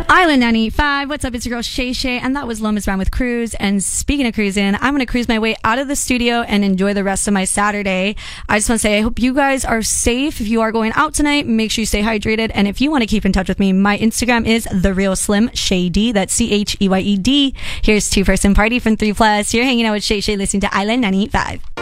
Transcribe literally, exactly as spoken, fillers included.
Island ninety-five. What's up? It's your girl Shay Shay, and that was Lomas Brown with Cruise. And speaking of cruising, I'm going to cruise my way out of the studio and enjoy the rest of my Saturday. I just want to say I hope you guys are safe. If you are going out tonight, make sure you stay hydrated. And if you want to keep in touch with me, my Instagram is The Real Slim Shady. That's C H E Y E D. Here's Two Person Party from three plus. You're hanging out with Shay Shay listening to Island ninety-five.